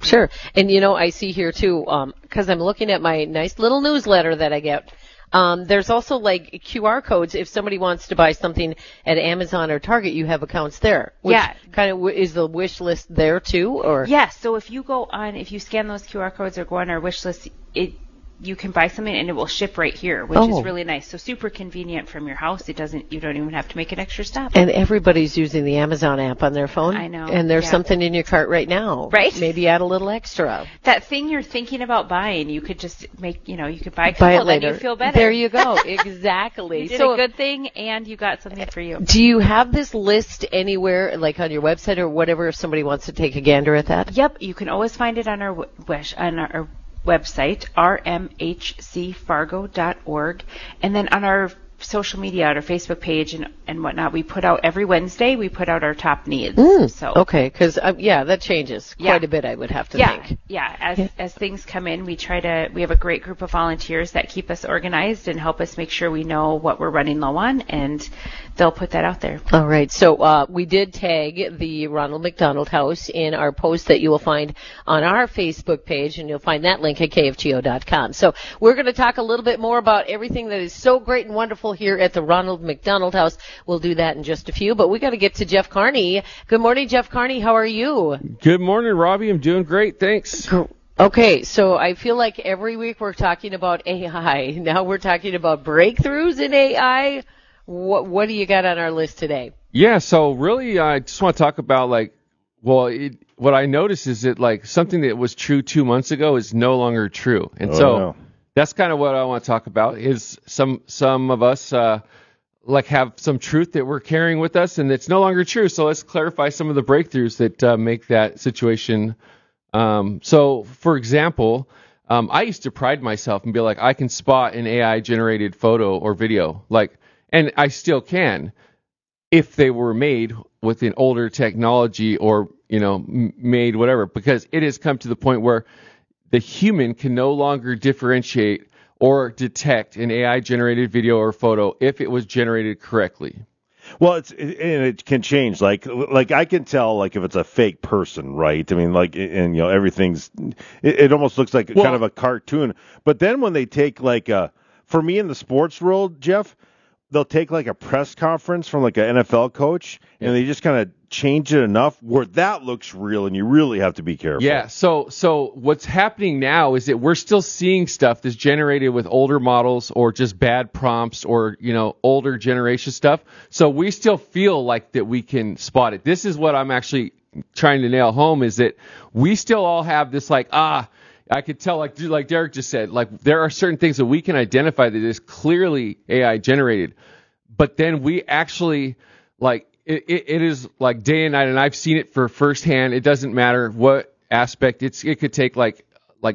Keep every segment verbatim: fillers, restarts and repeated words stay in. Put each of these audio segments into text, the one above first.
Sure. And, you know, I see here, too, because I'm looking at my nice little newsletter that I get. Um, there's also, like, Q R codes. If somebody wants to buy something at Amazon or Target, you have accounts there. Which yeah. kind of w- is the wish list there, too? Or Yes. Yeah, so if you go on, if you scan those Q R codes or go on our wish list, it you can buy something and it will ship right here, which oh. is really nice. So super convenient from your house. It doesn't, you don't even have to make an extra stop. And everybody's using the Amazon app on their phone. I know. And there's yeah. something in your cart right now. Right. Maybe add a little extra. That thing you're thinking about buying, you could just make, you know, you could buy a buy couple, it later. Then you feel better. There you go. Exactly. You did so a good thing and you got something for you. Do you have this list anywhere, like on your website or whatever, if somebody wants to take a gander at that? Yep. You can always find it on our wish, on our website, r m h c fargo dot org, and then on our social media, on our Facebook page and, and whatnot, we put out every Wednesday, we put out our top needs. Mm, so okay, because, uh, yeah, that changes yeah. quite a bit, I would have to yeah, think. Yeah, as, yeah. as things come in, we try to, we have a great group of volunteers that keep us organized and help us make sure we know what we're running low on, and they'll put that out there. All right, so uh, we did tag the Ronald McDonald House in our post that you will find on our Facebook page, and you'll find that link at k f g o dot com. So we're going to talk a little bit more about everything that is so great and wonderful here at the Ronald McDonald House. We'll do that in just a few, but we got to get to Jeff Carney. Good morning, Jeff Carney. How are you? Good morning, Robbie. I'm doing great. Thanks. Okay, so I feel like every week we're talking about A I. Now we're talking about breakthroughs in A I. What, what do you got on our list today? Yeah, so really I just want to talk about, like, well, it, what I noticed is that, like, something that was true two months ago is no longer true. And oh, so no. that's kind of what I want to talk about is some some of us, uh, like, have some truth that we're carrying with us and it's no longer true. So let's clarify some of the breakthroughs that uh, make that situation. Um, so, for example, um, I used to pride myself and be like, I can spot an A I-generated photo or video, like, and I still can if they were made with an older technology or, you know, m- made whatever, because it has come to the point where the human can no longer differentiate or detect an A I-generated video or photo if it was generated correctly. Well, it's it, and it can change. Like like I can tell like if it's a fake person, right? I mean, like and you know everything's it, it almost looks like well, kind of a cartoon. But then when they take like a for me in the sports world, Jeff, they'll take like a press conference from like an N F L coach yeah. and they just kind of change it enough where that looks real and you really have to be careful. Yeah, so so what's happening now is that we're still seeing stuff that's generated with older models or just bad prompts or, you know, older generation stuff. So we still feel like that we can spot it. This is what I'm actually trying to nail home is that we still all have this like, ah, I could tell, like like Derek just said, like there are certain things that we can identify that is clearly A I generated, but then we actually like it, it, it is like day and night, and I've seen it for firsthand. It doesn't matter what aspect it's. It could take like like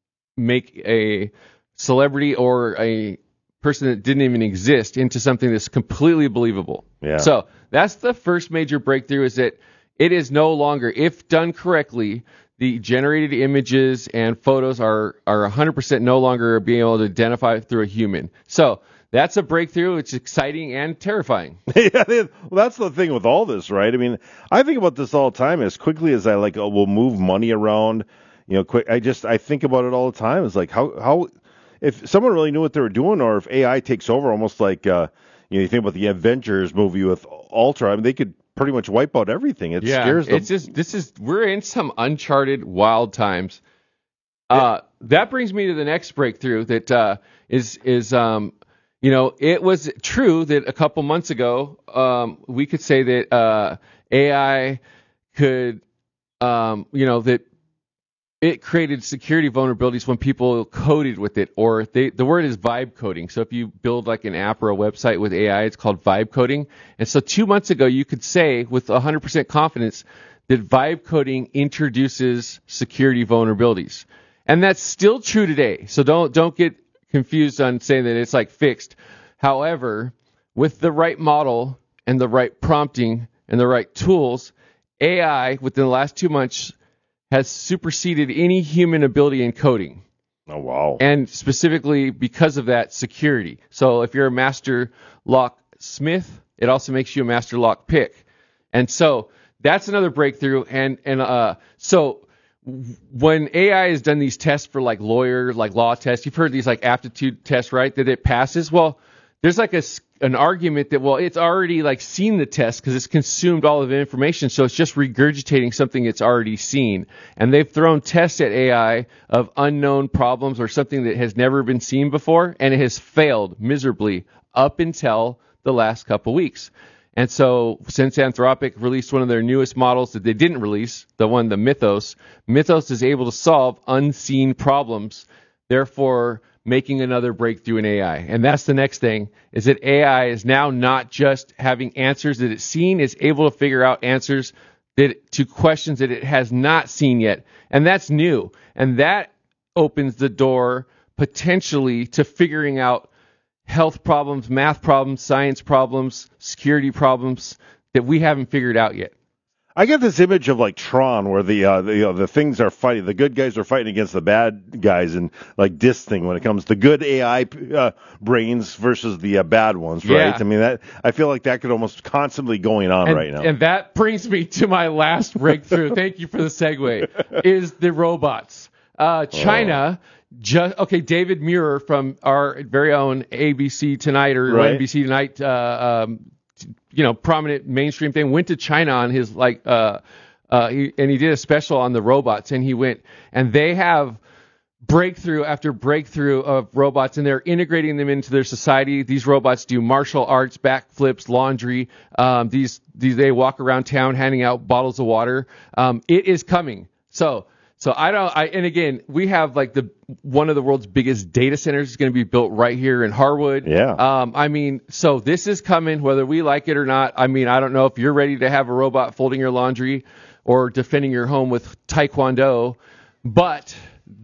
make a celebrity or a person that didn't even exist into something that's completely believable. Yeah. So that's the first major breakthrough is that it is no longer, if done correctly, the generated images and photos are, are one hundred percent no longer being able to identify through a human. So that's a breakthrough. It's exciting and terrifying. yeah, well, that's the thing with all this, right? I mean, I think about this all the time. As quickly as I like, oh, will move money around, you know, quick. I just I think about it all the time. It's like how how if someone really knew what they were doing, or if A I takes over, almost like uh, you know, you think about the Avengers movie with Ultra. I mean, they could pretty much wipe out everything. It yeah, scares them. It's just this is we're in some uncharted wild times. Uh, that brings me to the next breakthrough that uh, is is um, you know, it was true that a couple months ago um, we could say that uh, A I could um, you know that it created security vulnerabilities when people coded with it, or they, the word is vibe coding. So if you build like an app or a website with A I, it's called vibe coding. And so two months ago, you could say with one hundred percent confidence that vibe coding introduces security vulnerabilities. And that's still true today. So don't don't get confused on saying that it's like fixed. However, with the right model and the right prompting and the right tools, A I within the last two months has superseded any human ability in coding. Oh, wow. And specifically because of that, security. So if you're a master locksmith, it also makes you a master lock pick. And so that's another breakthrough. And, and uh, so when A I has done these tests for like lawyer, like law tests, you've heard these like aptitude tests, right? That it passes. Well, there's like a, an argument that, well, it's already like seen the test because it's consumed all of the information. So it's just regurgitating something it's already seen. And they've thrown tests at A I of unknown problems or something that has never been seen before. And it has failed miserably up until the last couple weeks. And so since Anthropic released one of their newest models that they didn't release, the one, the Mythos, Mythos is able to solve unseen problems, therefore making another breakthrough in A I. And that's the next thing, is that A I is now not just having answers that it's seen, it's able to figure out answers that to questions that it has not seen yet. And that's new. And that opens the door potentially to figuring out health problems, math problems, science problems, security problems that we haven't figured out yet. I get this image of like Tron, where the uh, the, you know, the things are fighting, the good guys are fighting against the bad guys, and like this thing when it comes to good A I uh, brains versus the uh, bad ones, right? Yeah. I mean, that I feel like that could almost constantly going on and, right now. And that brings me to my last breakthrough. Thank you for the segue. Is the robots? Uh, China. Oh. Just okay, David Muir from our very own A B C Tonight or right. N B C Tonight, uh, um, you know, prominent mainstream thing, went to China on his like, uh, uh, he, and he did a special on the robots, and he went, and they have breakthrough after breakthrough of robots, and they're integrating them into their society. These robots do martial arts, backflips, laundry. Um, these these they walk around town handing out bottles of water. Um, it is coming. So. So I don't, I, and again, we have like the, one of the world's biggest data centers is going to be built right here in Harwood. Yeah. Um, I mean, so this is coming whether we like it or not. I mean, I don't know if you're ready to have a robot folding your laundry or defending your home with Taekwondo, but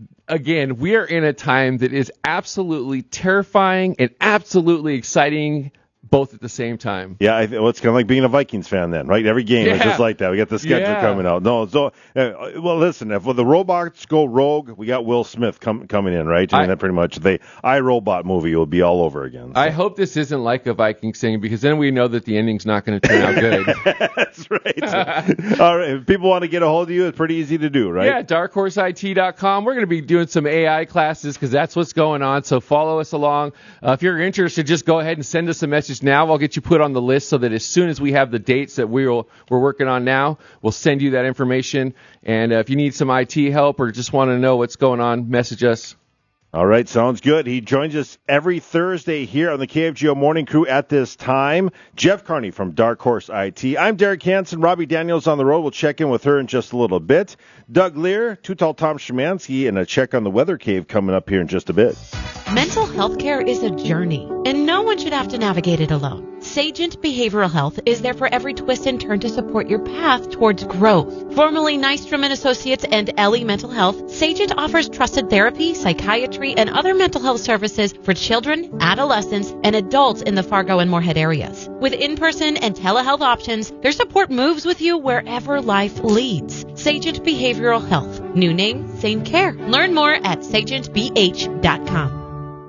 again, we are in a time that is absolutely terrifying and absolutely exciting both at the same time. Yeah, I, well, it's kind of like being a Vikings fan then, right? Every game yeah. is just like that. We got the schedule yeah. coming out. No, so uh, well, listen, if well, the robots go rogue, we got Will Smith com- coming in, right? I mean, I, that pretty much the iRobot movie will be all over again. So. I hope this isn't like a Vikings thing, because then we know that the ending's not going to turn out good. That's right. All right. If people want to get a hold of you, it's pretty easy to do, right? Yeah, dark horse I T dot com. We're going to be doing some A I classes because that's what's going on. So follow us along. Uh, if you're interested, just go ahead and send us a message now. I'll get you put on the list so that as soon as we have the dates that we'll, we're working on now, we'll send you that information. And uh, if you need some I T help or just want to know what's going on, message us. All right, sounds good. He joins us every Thursday here on the K F G O Morning Crew at this time. Jeff Carney from Dark Horse I T. I'm Derek Hansen. Robbie Daniels on the road. We'll check in with her in just a little bit. Doug Lear, Too Tall Tom Szymanski, and a check on the Weather Cave coming up here in just a bit. Mental health care is a journey, and no one should have to navigate it alone. Sagent Behavioral Health is there for every twist and turn to support your path towards growth. Formerly Nystrom and Associates and Ellie Mental Health, Sagent offers trusted therapy, psychiatry, and other mental health services for children, adolescents, and adults in the Fargo and Moorhead areas. With in-person and telehealth options, their support moves with you wherever life leads. Sagent Behavioral Health. New name, same care. Learn more at sagent b h dot com.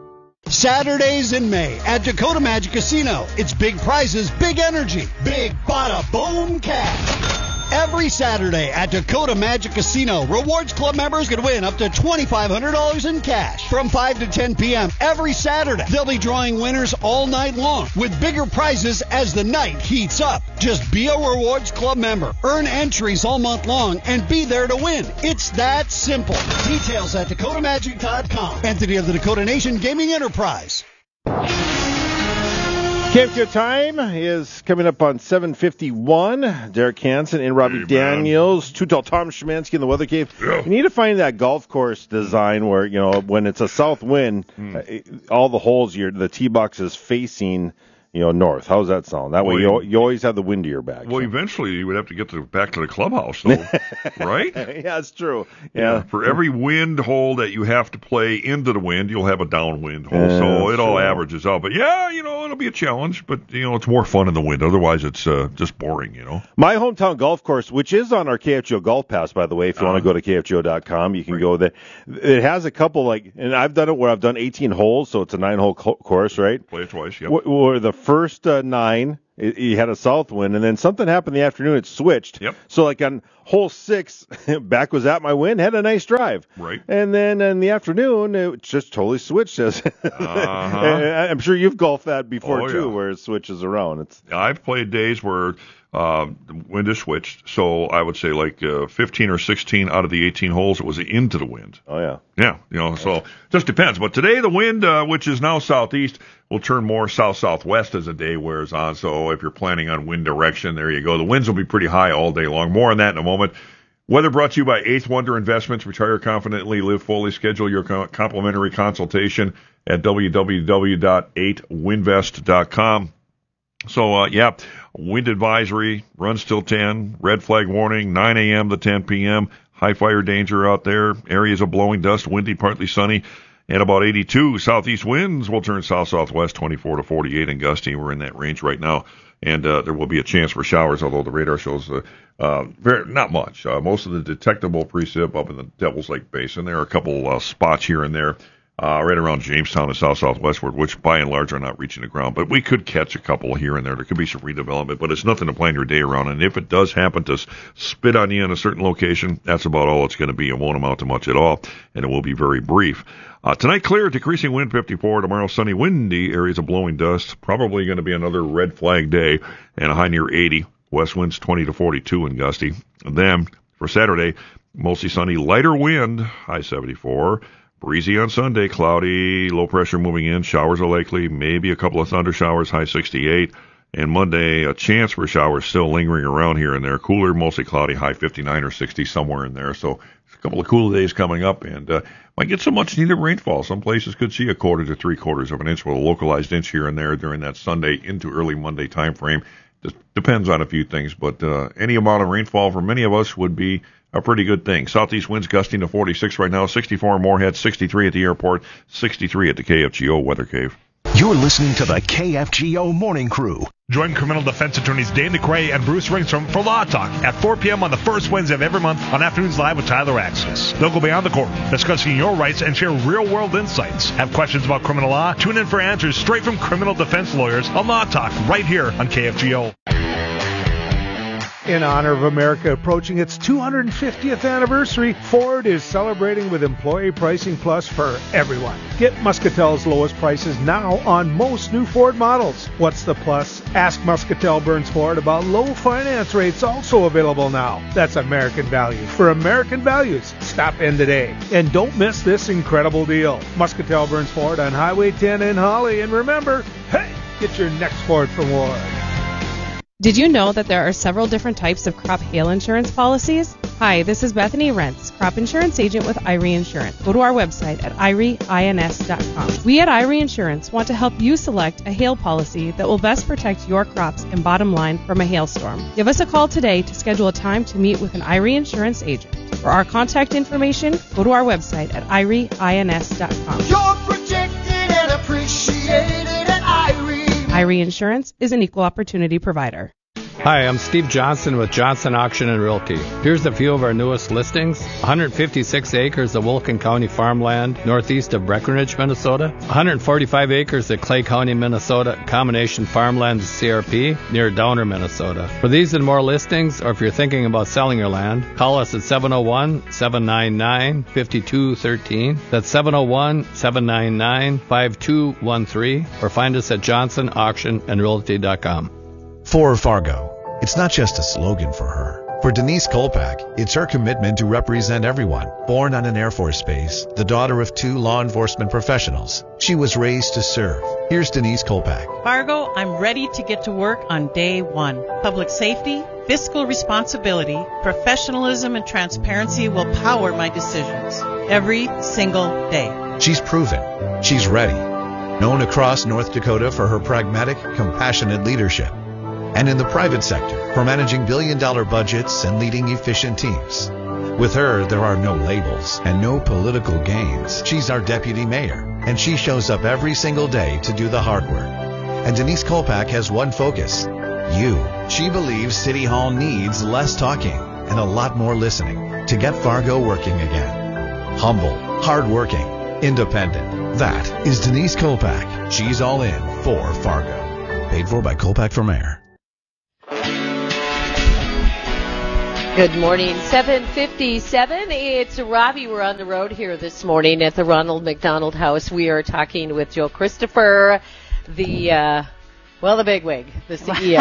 Saturdays in May at Dakota Magic Casino. It's big prizes, big energy, big bada boom cash. Every Saturday at Dakota Magic Casino, Rewards Club members can win up to twenty-five hundred dollars in cash from five to ten p.m. every Saturday. They'll be drawing winners all night long with bigger prizes as the night heats up. Just be a Rewards Club member, earn entries all month long, and be there to win. It's that simple. Details at dakota magic dot com. Entity of the Dakota Nation Gaming Enterprise. K F G O time is coming up on seven fifty-one. Derek Hansen and Robbie hey, Daniels, Too Tall Tom Szymanski in the Weather Cave. Yeah. You need to find that golf course design where, you know, when it's a south wind, mm. uh, all the holes, your the tee box is facing, you know, north. How does that sound? That well, way you, you always have the wind to your back. Well, so. Eventually you would have to get to, back to the clubhouse, though, right? Yeah, that's true. Yeah. yeah. For every wind hole that you have to play into the wind, you'll have a downwind hole. Yeah, so it all true. averages out. But, yeah, you know, it'll be a challenge. But, you know, it's more fun in the wind. Otherwise, it's uh, just boring, you know. My hometown golf course, which is on our K F G O Golf Pass, by the way, if you uh, want to go to K F G O dot com, you can right. go there. It has a couple, like, and I've done it where I've done eighteen holes, so it's a nine-hole co- course, right? Play it twice, yep. Where the first uh, nine it, you had a south wind, and then something happened in the afternoon. It switched. Yep. So like on hole six, back was at my wind, had a nice drive. Right. And then in the afternoon, it just totally switched. uh-huh. I'm sure you've golfed that before oh, too, yeah. where it switches around. It's I've played days where uh, the wind is switched, so I would say like uh, fifteen or sixteen out of the eighteen holes, it was into the wind. Oh yeah. Yeah, you know, so just depends. But today the wind, uh, which is now southeast, will turn more south-southwest as the day wears on. So if you're planning on wind direction, there you go. The winds will be pretty high all day long. More on that in a moment. Weather brought to you by Eighth Wonder Investments. Retire confidently, live fully. Schedule your complimentary consultation at w w w dot eight winvest dot com. So, uh, yeah, wind advisory runs till ten. Red flag warning, nine a.m. to ten p.m. High fire danger out there. Areas of blowing dust, windy, partly sunny. And about eighty-two. Southeast winds will turn south-southwest, twenty-four to forty-eight, and gusty. We're in that range right now. And uh, there will be a chance for showers, although the radar shows uh, uh, very, not much. Uh, most of the detectable precip up in the Devil's Lake Basin. There are a couple uh, spots here and there uh, right around Jamestown and south-southwestward, which by and large are not reaching the ground. But we could catch a couple here and there. There could be some redevelopment, but it's nothing to plan your day around. And if it does happen to spit on you in a certain location, that's about all it's going to be. It won't amount to much at all, and it will be very brief. Uh, tonight, clear, decreasing wind fifty-four. Tomorrow, sunny, windy, areas of blowing dust. Probably going to be another red flag day, and a high near eighty. West winds twenty to forty-two and gusty. And then, for Saturday, mostly sunny, lighter wind, high seventy-four. Breezy on Sunday, cloudy, low pressure moving in. Showers are likely, maybe a couple of thunder showers, high sixty-eight. And Monday, a chance for showers still lingering around here and there. Cooler, mostly cloudy, high fifty-nine or sixty, somewhere in there. So a couple of cool days coming up, and uh, might get some much-needed rainfall. Some places could see a quarter to three-quarters of an inch with a localized inch here and there during that Sunday into early Monday time frame. Just depends on a few things, but uh, any amount of rainfall for many of us would be a pretty good thing. Southeast winds gusting to forty-six right now, sixty-four in Moorhead, sixty-three at the airport, sixty-three at the K F G O Weather Cave. You're listening to the K F G O Morning Crew. Join criminal defense attorneys Dane DeQuay and Bruce Ringstrom for Law Talk at four p.m. on the first Wednesday of every month on Afternoons Live with Tyler Axis. They'll go beyond the court, discussing your rights and share real-world insights. Have questions about criminal law? Tune in for answers straight from criminal defense lawyers on Law Talk right here on K F G O. In honor of America approaching its two hundred fiftieth anniversary, Ford is celebrating with Employee Pricing Plus for everyone. Get Muscatel's lowest prices now on most new Ford models. What's the plus? Ask Muscatel Burns Ford about low finance rates, also available now. That's American value for American values. Stop in today. And don't miss this incredible deal. Muscatel Burns Ford on Highway ten in Holly. And remember, hey, get your next Ford from Ward. Did you know that there are several different types of crop hail insurance policies? Hi, this is Bethany Rentz, crop insurance agent with I R E Insurance. Go to our website at I R E ins dot com. We at I R E Insurance want to help you select a hail policy that will best protect your crops and bottom line from a hailstorm. Give us a call today to schedule a time to meet with an I R E Insurance agent. For our contact information, go to our website at I R E ins dot com. You're protected and appreciated at I R E. I R E Insurance is an equal opportunity provider. Hi, I'm Steve Johnson with Johnson Auction and Realty. Here's a few of our newest listings. one hundred fifty-six acres of Wilkin County farmland northeast of Breckenridge, Minnesota. one hundred forty-five acres of Clay County, Minnesota, combination farmland C R P near Downer, Minnesota. For these and more listings, or if you're thinking about selling your land, call us at seven oh one, seven nine nine, five two one three. That's seven oh one, seven nine nine, five two one three, or find us at johnson auction and realty dot com. For Fargo, it's not just a slogan for her. For Denise Kolpak, it's her commitment to represent everyone. Born on an Air Force base, the daughter of two law enforcement professionals, she was raised to serve. Here's Denise Kolpak. Fargo, I'm ready to get to work on day one. Public safety, fiscal responsibility, professionalism, and transparency will power my decisions every single day. She's proven. She's ready. Known across North Dakota for her pragmatic, compassionate leadership. And in the private sector for managing billion-dollar budgets and leading efficient teams. With her, there are no labels and no political games. She's our deputy mayor, and she shows up every single day to do the hard work. And Denise Kolpak has one focus, you. She believes City Hall needs less talking and a lot more listening to get Fargo working again. Humble, hardworking, independent. That is Denise Kolpak. She's all in for Fargo. Paid for by Kolpak for Mayor. Good morning, seven fifty-seven. It's Robbie. We're on the road here this morning at the Ronald McDonald House. We are talking with Joe Christopher, the, uh, well, the bigwig, the C E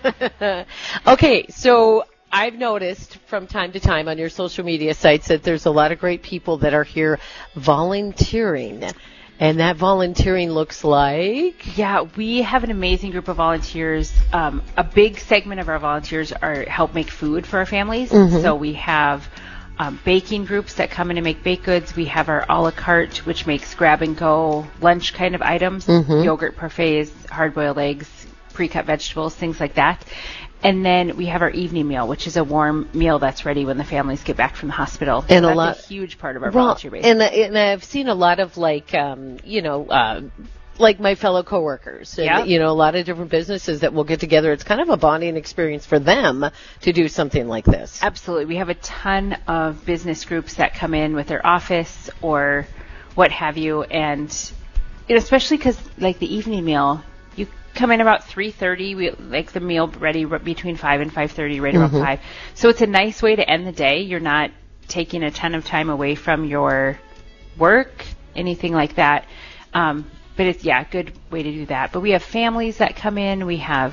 O. Okay, so I've noticed from time to time on your social media sites that there's a lot of great people that are here volunteering. And that volunteering looks like? Yeah, we have an amazing group of volunteers. Um, a big segment of our volunteers are help make food for our families. Mm-hmm. So we have um, baking groups that come in and make baked goods. We have our a la carte, which makes grab and go lunch kind of items, Mm-hmm. yogurt parfaits, hard-boiled eggs, pre-cut vegetables, things like that. And then we have our evening meal, which is a warm meal that's ready when the families get back from the hospital. And so a that's lot, a huge part of our well, volunteer base. And, and I've seen a lot of like, um, you know, uh, like my fellow coworkers, and, Yep. you know, a lot of different businesses that will get together. It's kind of a bonding experience for them to do something like this. Absolutely. We have a ton of business groups that come in with their office or what have you. And you know, especially because like the evening meal, you come in about three thirty. We like the meal ready between five and five thirty, right around Mhm. five. So it's a nice way to end the day. You're not taking a ton of time away from your work, anything like that. Um, but it's, yeah, a good way to do that. But we have families that come in. We have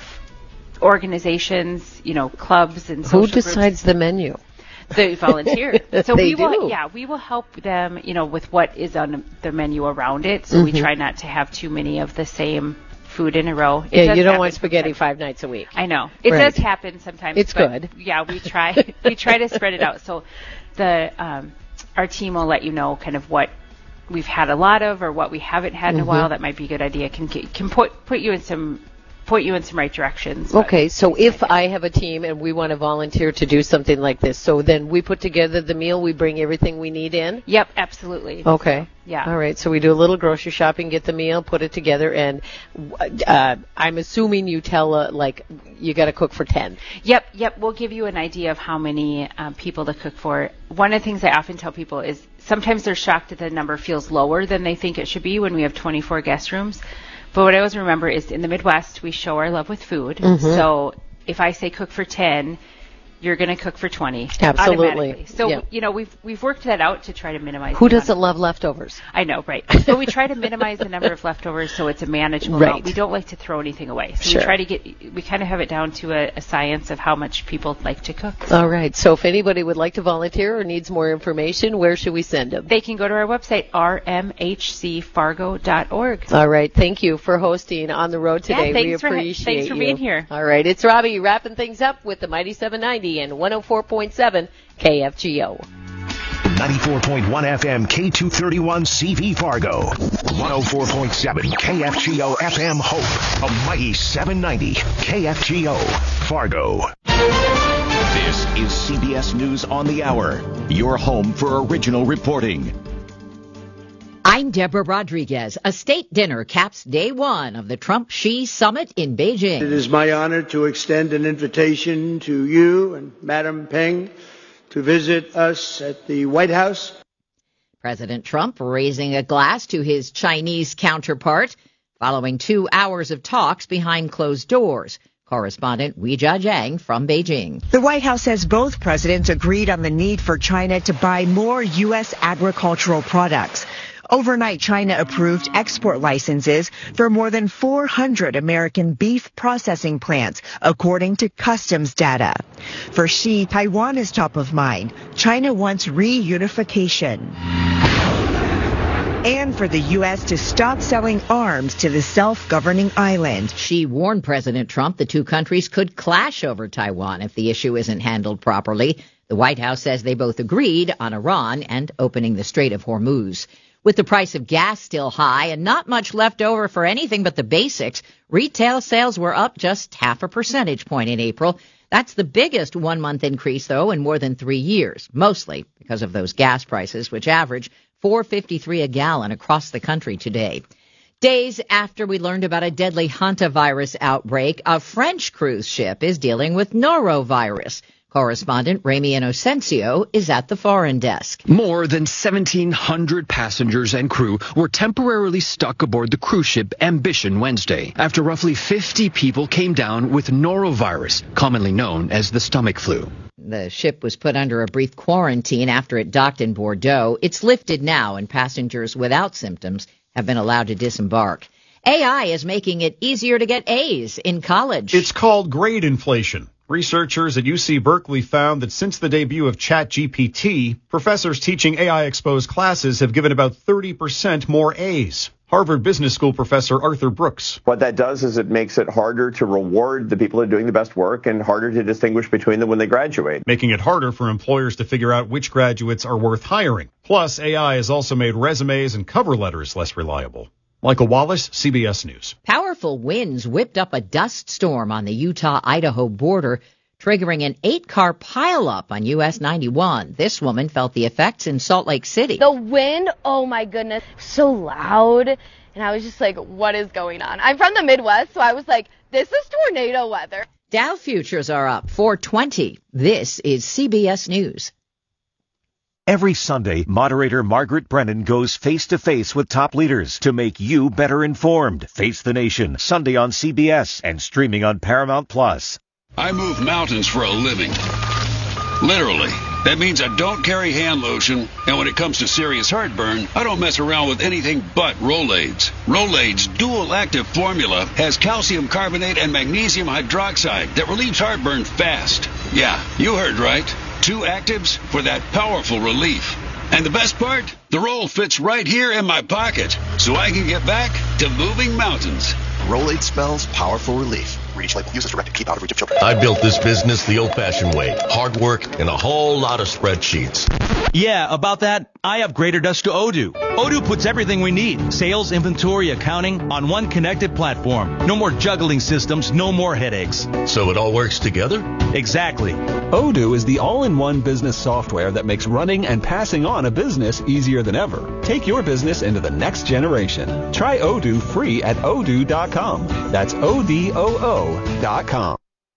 organizations, you know, clubs and social Who decides groups. the menu? The volunteer. So They we will, do. yeah, we will help them, you know, with what is on the menu around it. So we Mhm. try not to have too many of the same food in a row. It Yeah, does you don't happen want spaghetti sometimes. five nights a week. I know. It Right. does happen sometimes. It's but, good. Yeah, we try we try to spread it out. So the um, our team will let you know kind of what we've had a lot of or what we haven't had in Mhm. a while. That might be a good idea. Can can put put you in some point you in some right directions. but- Okay, so if I have a team and we want to volunteer to do something like this, so then we put together the meal, we bring everything we need in? Yep, absolutely. Okay. Yeah. All right, so we do a little grocery shopping, get the meal, put it together, and uh, I'm assuming you tell, uh, like, you got to cook for ten. Yep, yep. We'll give you an idea of how many um, people to cook for. One of the things I often tell people is sometimes they're shocked that the number feels lower than they think it should be when we have twenty-four guest rooms. But what I always remember is in the Midwest, we show our love with food. Mhm. So if I say cook for ten, you're going to cook for twenty. Absolutely. automatically. So, Yeah. you know, we've we've worked that out to try to minimize Who the amount doesn't love leftovers? I know, right. But we try to minimize the number of leftovers so it's a manageable Right. amount. We don't like to throw anything away. So Sure. we try to get, we kind of have it down to a, a science of how much people like to cook. All right, so if anybody would like to volunteer or needs more information, where should we send them? They can go to our website, r m h c fargo dot org. All right, thank you for hosting On the Road today. Yeah, thanks we for- appreciate thanks for you. being here. All right, it's Robbie wrapping things up with the Mighty seven ninety and one oh four point seven K F G O. ninety-four point one F M K two thirty-one C V Fargo. one oh four point seven K F G O F M Hope. A mighty seven ninety K F G O Fargo. This is C B S News on the Hour. Your home for original reporting. I'm Deborah Rodriguez. A state dinner caps day one of the Trump-Xi summit in Beijing. It is my honor to extend an invitation to you and Madam Peng to visit us at the White House. President Trump raising a glass to his Chinese counterpart following two hours of talks behind closed doors. Correspondent Weijia Jiang from Beijing. The White House says both presidents agreed on the need for China to buy more U S agricultural products. Overnight, China approved export licenses for more than four hundred American beef processing plants, according to customs data. For Xi, Taiwan is top of mind. China wants reunification. And for the U S to stop selling arms to the self-governing island. Xi warned President Trump the two countries could clash over Taiwan if the issue isn't handled properly. The White House says they both agreed on Iran and opening the Strait of Hormuz. With the price of gas still high and not much left over for anything but the basics, retail sales were up just half a percentage point in April. That's the biggest one-month increase, though, in more than three years, mostly because of those gas prices, which average four dollars and fifty-three cents a gallon across the country today. Days after we learned about a deadly hantavirus outbreak, a French cruise ship is dealing with norovirus. Correspondent Remy Inocencio is at the foreign desk. More than seventeen hundred passengers and crew were temporarily stuck aboard the cruise ship Ambition Wednesday after roughly fifty people came down with norovirus, commonly known as the stomach flu. The ship was put under a brief quarantine after it docked in Bordeaux. It's lifted now, and passengers without symptoms have been allowed to disembark. A I is making it easier to get A's in college. It's called grade inflation. Researchers at U C Berkeley found that since the debut of ChatGPT, professors teaching A I-exposed classes have given about thirty percent more A's. Harvard Business School professor Arthur Brooks. What that does is it makes it harder to reward the people who are doing the best work and harder to distinguish between them when they graduate. Making it harder for employers to figure out which graduates are worth hiring. Plus, A I has also made resumes and cover letters less reliable. Michael Wallace, C B S News. Powerful winds whipped up a dust storm on the Utah-Idaho border, triggering an eight-car pileup on U S ninety-one. This woman felt the effects in Salt Lake City. The wind, oh my goodness, so loud. And I was just like, what is going on? I'm from the Midwest, so I was like, this is tornado weather. Dow futures are up four twenty. This is C B S News. Every Sunday, moderator Margaret Brennan goes face-to-face with top leaders to make you better informed. Face the Nation, Sunday on C B S and streaming on Paramount Plus. I move mountains for a living. Literally. That means I don't carry hand lotion, and when it comes to serious heartburn, I don't mess around with anything but Rolaids. Rolaids' dual-active formula has calcium carbonate and magnesium hydroxide that relieves heartburn fast. Yeah, you heard right. Two actives for that powerful relief. And the best part? The roll fits right here in my pocket, so I can get back to moving mountains. Rolade spells powerful relief. Read each label. Use as directed. Keep out of reach of children. I built this business the old-fashioned way. Hard work and a whole lot of spreadsheets. Yeah, about that, I upgraded us to Odoo. Odoo puts everything we need, sales, inventory, accounting, on one connected platform. No more juggling systems, no more headaches. So it all works together? Exactly. Odoo is the all-in-one business software that makes running and passing on a business easier than ever. Take your business into the next generation. Try Odoo free at odoo dot com. That's O D O O dot com.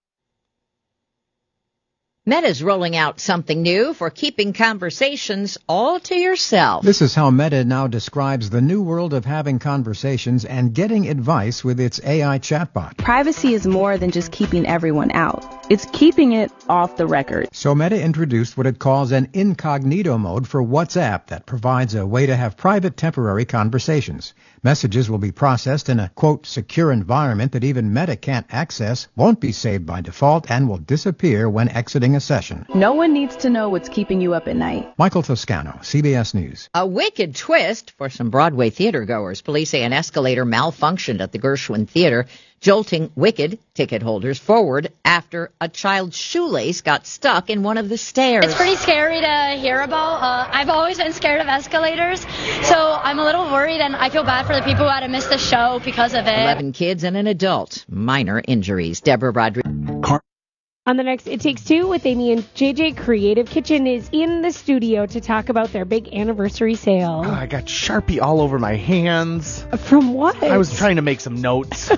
Meta's rolling out something new for keeping conversations all to yourself. This is how Meta now describes the new world of having conversations and getting advice with its A I chatbot. Privacy is more than just keeping everyone out. It's keeping it off the record. So Meta introduced what it calls an incognito mode for WhatsApp that provides a way to have private temporary conversations. Messages will be processed in a, quote, secure environment that even Meta can't access, won't be saved by default, and will disappear when exiting a session. No one needs to know what's keeping you up at night. Michael Toscano, C B S News. A wicked twist for some Broadway theater goers. Police say an escalator malfunctioned at the Gershwin Theater, jolting Wicked ticket holders forward after a child's shoelace got stuck in one of the stairs. It's pretty scary to hear about. Uh, I've always been scared of escalators, so I'm a little worried, and I feel bad for the people who had to miss the show because of it. Eleven kids and an adult. Minor injuries. Deborah Rodriguez. On the next It Takes Two with Amy and J J, Creative Kitchen is in the studio to talk about their big anniversary sale. Oh, I got Sharpie all over my hands. From what? I was trying to make some notes.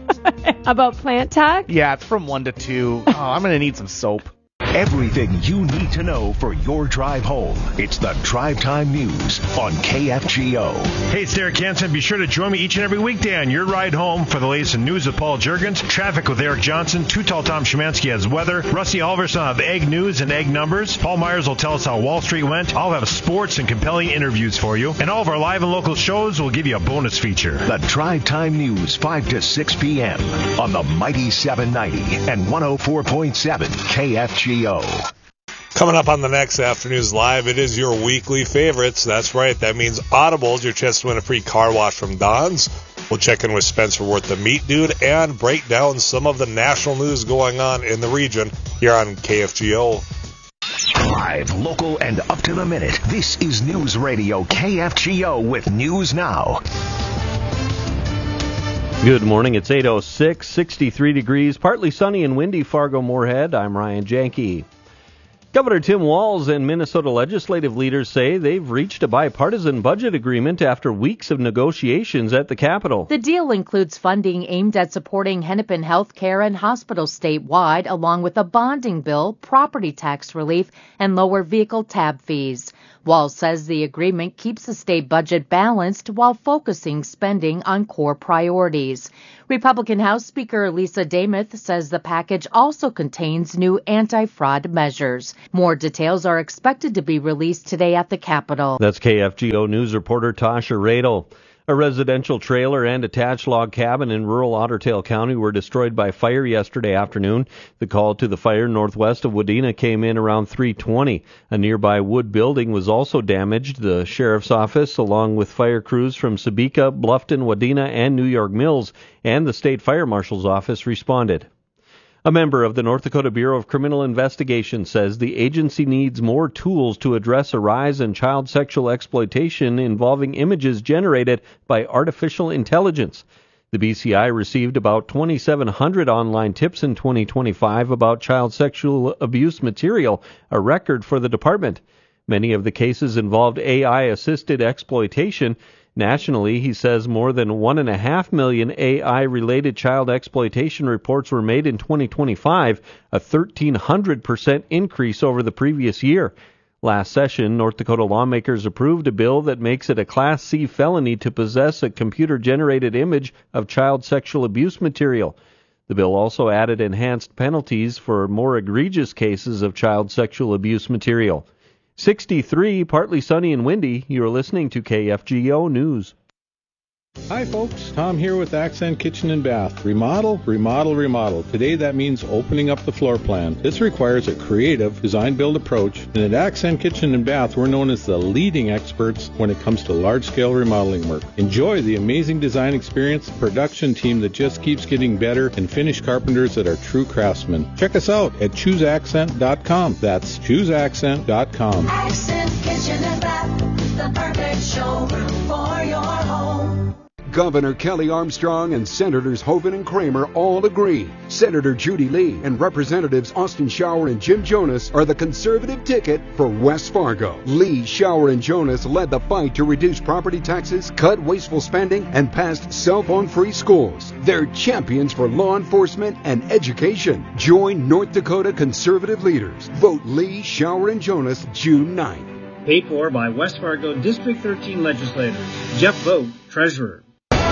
About plant talk? Yeah, it's from one to two. Oh, I'm going to need some soap. Everything you need to know for your drive home. It's the Drive Time News on K F G O. Hey, it's Derek Hansen. Be sure to join me each and every weekday on your ride home for the latest in news with Paul Juergens, traffic with Eric Johnson, Too Tall Tom Szymanski has weather, Rusty Alverson will have egg news and egg numbers, Paul Myers will tell us how Wall Street went, I'll have sports and compelling interviews for you, and all of our live and local shows will give you a bonus feature. The Drive Time News, five to six p.m. on the Mighty seven ninety and one oh four point seven K F G O. Coming up on the next Afternoons Live, it is your weekly favorites. That's right. That means Audibles, your chance to win a free car wash from Don's. We'll check in with Spencer Worth, the Meat Dude, and break down some of the national news going on in the region here on K F G O. Live, local, and up to the minute. This is News Radio K F G O with News Now. Good morning. It's eight oh six, sixty-three degrees, partly sunny and windy, Fargo-Moorhead. I'm Ryan Janke. Governor Tim Walz and Minnesota legislative leaders say they've reached a bipartisan budget agreement after weeks of negotiations at the Capitol. The deal includes funding aimed at supporting Hennepin Health Care and hospitals statewide, along with a bonding bill, property tax relief, and lower vehicle tab fees. Walz says the agreement keeps the state budget balanced while focusing spending on core priorities. Republican House Speaker Lisa Demuth says the package also contains new anti-fraud measures. More details are expected to be released today at the Capitol. That's K F G O News reporter Tasha Radel. A residential trailer and attached log cabin in rural Otter Tail County were destroyed by fire yesterday afternoon. The call to the fire northwest of Wadena came in around three twenty. A nearby wood building was also damaged. The sheriff's office, along with fire crews from Sebeka, Bluffton, Wadena, and New York Mills, and the state fire marshal's office responded. A member of the North Dakota Bureau of Criminal Investigation says the agency needs more tools to address a rise in child sexual exploitation involving images generated by artificial intelligence. The B C I received about twenty-seven hundred online tips in twenty twenty-five about child sexual abuse material, a record for the department. Many of the cases involved A I-assisted exploitation. Nationally, he says more than one and a half million A I-related child exploitation reports were made in twenty twenty-five, a thirteen hundred percent increase over the previous year. Last session, North Dakota lawmakers approved a bill that makes it a Class C felony to possess a computer-generated image of child sexual abuse material. The bill also added enhanced penalties for more egregious cases of child sexual abuse material. sixty-three, partly sunny and windy. You're listening to K F G O News. Hi folks, Tom here with Accent Kitchen and Bath. Remodel, remodel, remodel. Today that means opening up the floor plan. This requires a creative design-build approach, and at Accent Kitchen and Bath we're known as the leading experts when it comes to large-scale remodeling work. Enjoy the amazing design experience, production team that just keeps getting better, and finished carpenters that are true craftsmen. Check us out at choose accent dot com. That's choose accent dot com. Accent Kitchen and Bath, the perfect showroom for your home. Governor Kelly Armstrong and Senators Hoeven and Kramer all agree. Senator Judy Lee and Representatives Austin Shower and Jim Jonas are the conservative ticket for West Fargo. Lee, Shower, and Jonas led the fight to reduce property taxes, cut wasteful spending, and passed cell phone-free schools. They're champions for law enforcement and education. Join North Dakota conservative leaders. Vote Lee, Shower, and Jonas June ninth. Paid for by West Fargo District thirteen legislators. Jeff Vogt, Treasurer.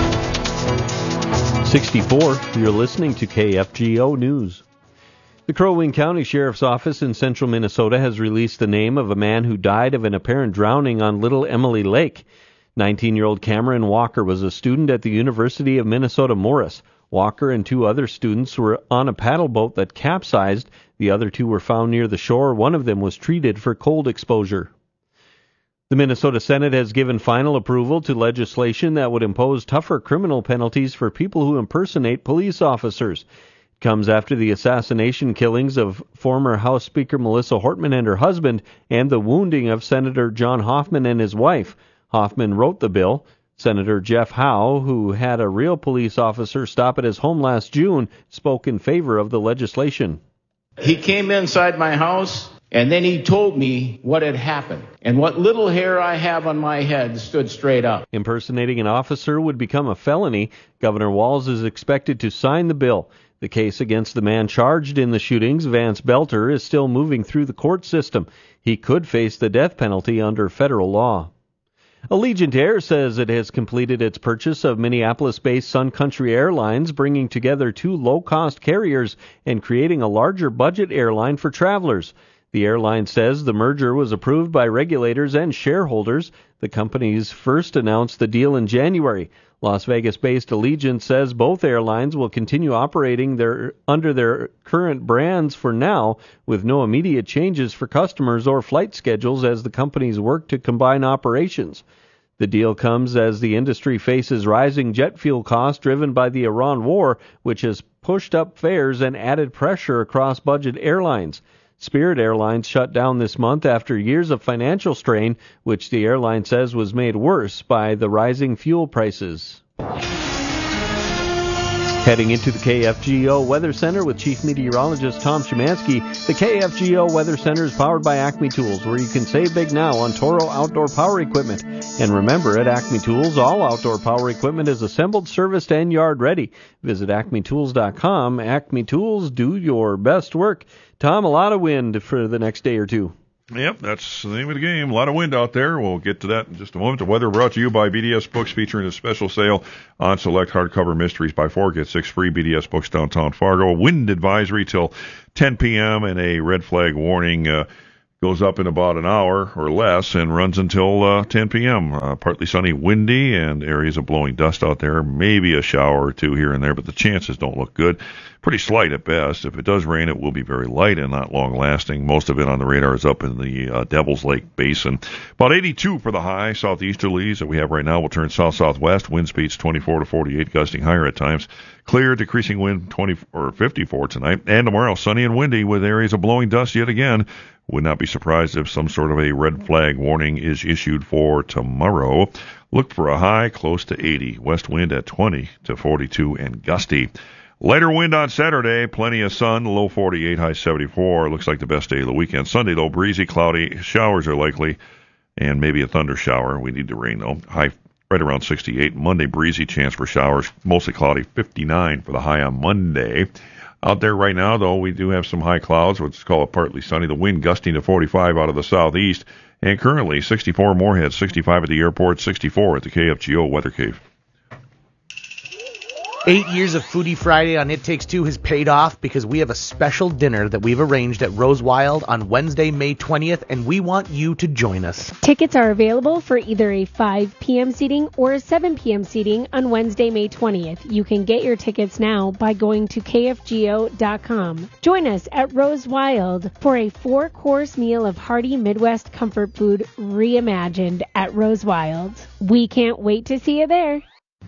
sixty-four, you're listening to K F G O News. The Crow Wing County Sheriff's Office in central Minnesota has released the name of a man who died of an apparent drowning on Little Emily Lake. nineteen-year-old Cameron Walker was a student at the University of Minnesota Morris. Walker and two other students were on a paddle boat that capsized. The other two were found near the shore. One of them was treated for cold exposure. The Minnesota Senate has given final approval to legislation that would impose tougher criminal penalties for people who impersonate police officers. It comes after the assassination killings of former House Speaker Melissa Hortman and her husband and the wounding of Senator John Hoffman and his wife. Hoffman wrote the bill. Senator Jeff Howe, who had a real police officer stop at his home last June, spoke in favor of the legislation. He came inside my house, and then he told me what had happened, and what little hair I have on my head stood straight up. Impersonating an officer would become a felony. Governor Walz is expected to sign the bill. The case against the man charged in the shootings, Vance Belter, is still moving through the court system. He could face the death penalty under federal law. Allegiant Air says it has completed its purchase of Minneapolis-based Sun Country Airlines, bringing together two low-cost carriers and creating a larger budget airline for travelers. The airline says the merger was approved by regulators and shareholders. The companies first announced the deal in January. Las Vegas-based Allegiant says both airlines will continue operating their, under their current brands for now, with no immediate changes for customers or flight schedules as the companies work to combine operations. The deal comes as the industry faces rising jet fuel costs driven by the Iran war, which has pushed up fares and added pressure across budget airlines. Spirit Airlines shut down this month after years of financial strain, which the airline says was made worse by the rising fuel prices. Heading into the K F G O Weather Center with Chief Meteorologist Tom Szymanski. The K F G O Weather Center is powered by Acme Tools, where you can save big now on Toro outdoor power equipment. And remember, at Acme Tools, all outdoor power equipment is assembled, serviced, and yard ready. Visit acme tools dot com. Acme Tools, do your best work. Tom, a lot of wind for the next day or two. Yep, that's the name of the game. A lot of wind out there. We'll get to that in just a moment. The weather brought to you by B D S Books, featuring a special sale on select hardcover mysteries. Buy four, get six free. B D S Books, downtown Fargo. Wind advisory till ten p.m. and a red flag warning uh, goes up in about an hour or less and runs until uh, ten p.m. Uh, partly sunny, windy, and areas of blowing dust out there. Maybe a shower or two here and there, but the chances don't look good. Pretty slight at best. If it does rain, it will be very light and not long-lasting. Most of it on the radar is up in the uh, Devil's Lake Basin. About eighty-two for the high. Southeasterlies that we have right now will turn south-southwest. Wind speeds twenty-four to forty-eight, gusting higher at times. Clear, decreasing wind twenty or fifty-four tonight. And tomorrow, sunny and windy with areas of blowing dust yet again. Would not be surprised if some sort of a red flag warning is issued for tomorrow. Look for a high close to eighty. West wind at twenty to forty-two and gusty. Lighter wind on Saturday, plenty of sun, low forty-eight, high seventy-four. Looks like the best day of the weekend. Sunday, though, breezy, cloudy, showers are likely, and maybe a thunder shower. We need the rain, though. High right around sixty-eight. Monday, breezy, chance for showers, mostly cloudy, fifty-nine for the high on Monday. Out there right now, though, we do have some high clouds, which is called partly sunny. The wind gusting to forty-five out of the southeast, and currently sixty-four Moorhead, sixty-five at the airport, sixty-four at the K F G O Weather Cave. Eight years of Foodie Friday on It Takes Two has paid off because we have a special dinner that we've arranged at Rose Wild on Wednesday, May twentieth, and we want you to join us. Tickets are available for either a five p.m. seating or a seven p.m. seating on Wednesday, May twentieth. You can get your tickets now by going to K F G O dot com. Join us at Rose Wild for a four-course meal of hearty Midwest comfort food reimagined at Rose Wild. We can't wait to see you there.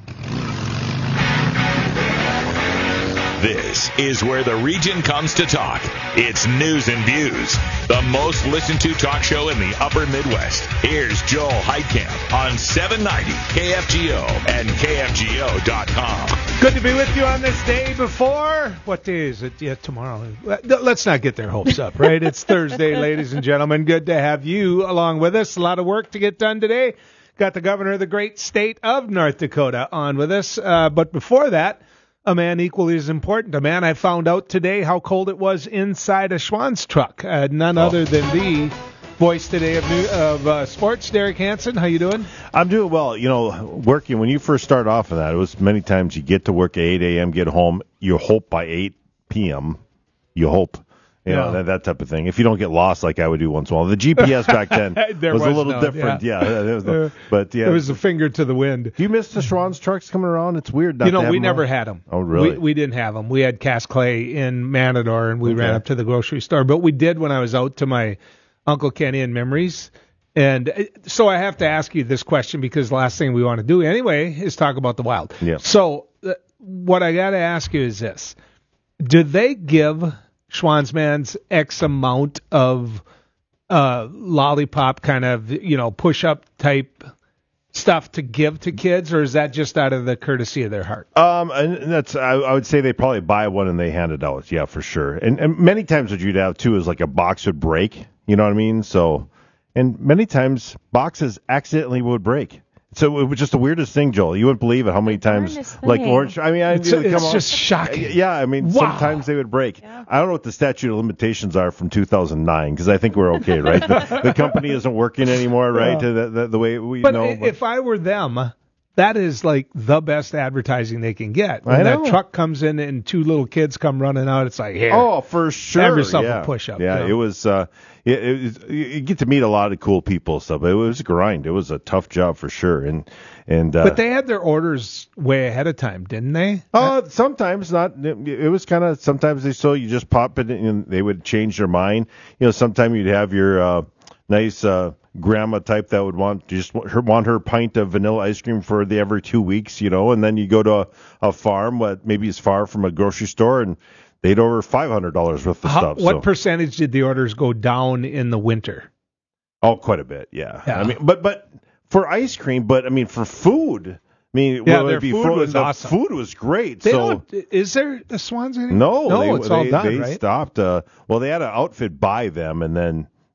This is where the region comes to talk. It's News and Views, the most listened to talk show in the upper Midwest. Here's Joel Heitkamp on seven ninety K F G O and K F G O dot com. Good to be with you on this day before. What day is it? Yeah, tomorrow. Let's not get their hopes up, right? It's Thursday, ladies and gentlemen. Good to have you along with us. A lot of work to get done today. Got the governor of the great state of North Dakota on with us. Uh, but before that, a man equally as important. A man I found out today how cold it was inside a Schwann's truck. Uh, none oh. other than the voice today of new, of uh, sports, Derek Hansen. How you doing? I'm doing well. You know, working, when you first start off in that, it was many times you get to work at eight a.m., get home, you hope by eight p.m., you hope. You know, yeah. that, that type of thing. If you don't get lost like I would do once in a while. The G P S back then was, was a little no, different. Yeah. yeah it was no, but yeah. It was a finger to the wind. Do you miss the Schwann's trucks coming around? It's weird not You know, to have we them never on. had them. Oh, really? We, we didn't have them. We had Cass Clay in Manador, and we okay. ran up to the grocery store. But we did when I was out to my Uncle Kenny in Memories. And so I have to ask you this question because the last thing we want to do anyway is talk about the Wild. Yeah. So uh, what I got to ask you is this. Did they give Schwanzman's X amount of uh, lollipop kind of, you know, push-up type stuff to give to kids, or is that just out of the courtesy of their heart? Um, and that's I, I would say they probably buy one and they hand it out. Yeah, for sure. And, and many times what you'd have too is like a box would break. You know what I mean? So, and many times boxes accidentally would break. So it was just the weirdest thing, Joel. You wouldn't believe it how many times, like orange. I mean, I, it's, come it's on. just shocking. Yeah, I mean, wow. sometimes they would break. Yeah. I don't know what the statute of limitations are from two thousand nine because I think we're okay, right? the, the company isn't working anymore, right? Yeah. The, the, the way we but know. But if I were them, that is like the best advertising they can get. When I know. that truck comes in and two little kids come running out, it's like, here. Oh, for sure. Have yourself yeah. a push-up. Yeah, you know? it was. Uh, it, it was. You get to meet a lot of cool people and stuff. It was a grind. It was a tough job for sure. And. And, uh, but they had their orders way ahead of time, didn't they? Uh, sometimes not. It, it was kind of, sometimes they so you just pop it in and they would change their mind. You know, sometimes you'd have your uh, nice uh, grandma type that would want just want her, want her pint of vanilla ice cream for the every two weeks, you know, and then you go to a, a farm what maybe is far from a grocery store and they'd order five hundred dollars worth of How, stuff. What so. percentage did the orders go down in the winter? Oh, quite a bit, yeah. yeah. I mean, but but. For ice cream, but I mean for food. I mean, yeah, well, their be food food, was the awesome. Food was great. They so don't, is there a Schwann's anymore? No, no, they, it's they, all done, they right? stopped. Uh, well, they had an outfit by them, and then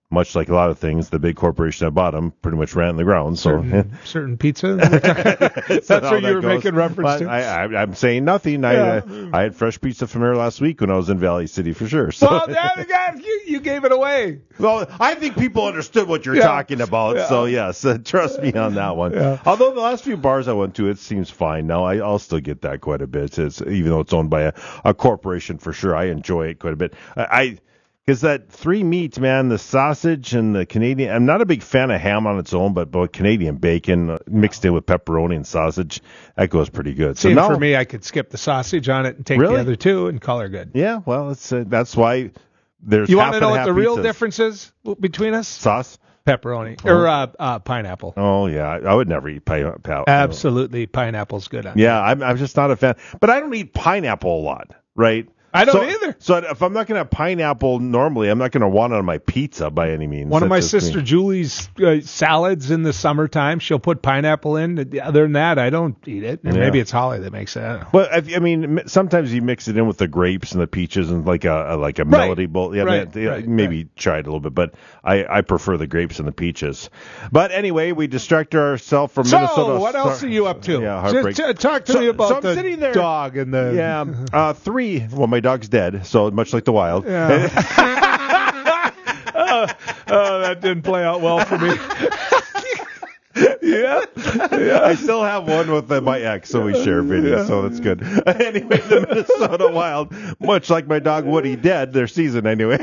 much like a lot of things, the big corporation that bought them pretty much ran in the ground. So certain, certain pizza. That's what you were goes. making reference but to. I, I, I'm saying nothing. Yeah. I, I had fresh pizza from there last week when I was in Valley City for sure. So. Well, that, you, you gave it away. Well, I think people understood what you're yeah. talking about. Yeah. So yes, uh, trust me on that one. Yeah. Although the last few bars I went to, it seems fine now. I, I'll still get that quite a bit. It's, even though it's owned by a, a corporation for sure, I enjoy it quite a bit. I. I Because that three meats, man, the sausage and the Canadian, I'm not a big fan of ham on its own, but, but Canadian bacon mixed in with pepperoni and sausage, that goes pretty good. So now, for me, I could skip the sausage on it and take really? the other two and call her good. Yeah, well, it's, uh, that's why there's You want to know what the pizzas. real difference is between us? Sauce? Pepperoni. Oh. Or uh, uh, pineapple. Oh, yeah. I would never eat pineapple. Absolutely. Pineapple's good on Yeah, I'm, I'm just not a fan. But I don't eat pineapple a lot, right? I don't so, either. So if I'm not going to have pineapple normally, I'm not going to want it on my pizza by any means. One That's of my sister me. Julie's uh, salads in the summertime, she'll put pineapple in. Other than that, I don't eat it. And yeah. Maybe it's Holly that makes that. Well, I, I mean, sometimes you mix it in with the grapes and the peaches and like a, a like a right. melody bowl. Yeah, right. yeah, right. maybe right. try it a little bit, but I, I prefer the grapes and the peaches. But anyway, we distracted ourselves from so, Minnesota. So, what else are you up to? Yeah, heartbreak. Just, talk to so, me about so the sitting there, dog and the yeah, uh, three. Well, my dog's dead, so much like the wild. Yeah. uh, uh, that didn't play out well for me. yeah. yeah. I still have one with uh, my ex, so we share videos, yeah. so that's good. Anyway, the Minnesota Wild, much like my dog Woody, dead their season anyway.